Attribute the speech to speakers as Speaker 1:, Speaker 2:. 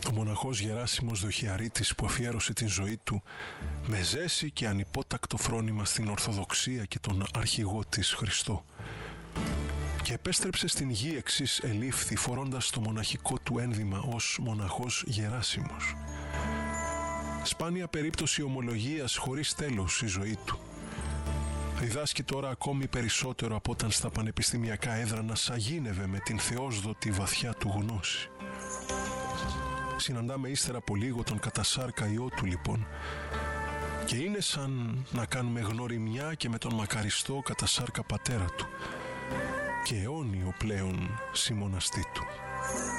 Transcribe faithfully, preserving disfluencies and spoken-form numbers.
Speaker 1: Ο μοναχός Γεράσιμος Δοχιαρίτης, που αφιέρωσε την ζωή του με ζέση και ανυπότακτο φρόνημα στην Ορθοδοξία και τον αρχηγό της Χριστό, και επέστρεψε στην γη εξής ελήφθη, φορώντας το μοναχικό του ένδυμα ως μοναχός Γεράσιμος. Σπάνια περίπτωση ομολογίας χωρίς τέλος η ζωή του. Διδάσκει τώρα ακόμη περισσότερο από όταν στα πανεπιστημιακά έδρανα σαγίνευε με την θεόσδοτη βαθιά του γνώση. Συναντάμε ύστερα από λίγο τον κατασάρκα ιό του λοιπόν, και είναι σαν να κάνουμε γνωριμιά και με τον μακαριστό κατασάρκα πατέρα του και αιώνιο πλέον συμμοναστή του.